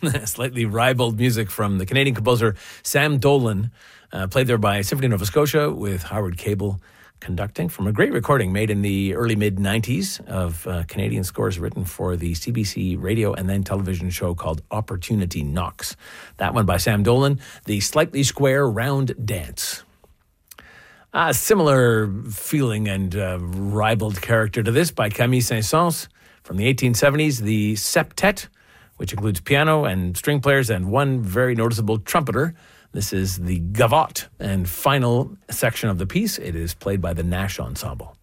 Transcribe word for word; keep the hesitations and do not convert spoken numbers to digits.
Slightly ribald music from the Canadian composer Sam Dolan, uh, played there by Symphony Nova Scotia with Howard Cable conducting, from a great recording made in the early mid-nineties of uh, Canadian scores written for the C B C radio and then television show called Opportunity Knocks. That one by Sam Dolan, the Slightly Square Round Dance. A similar feeling and uh, ribald character to this by Camille Saint-Saëns from the eighteen seventies, the Septet, which includes piano and string players and one very noticeable trumpeter. This is the gavotte and final section of the piece. It is played by the Nash Ensemble.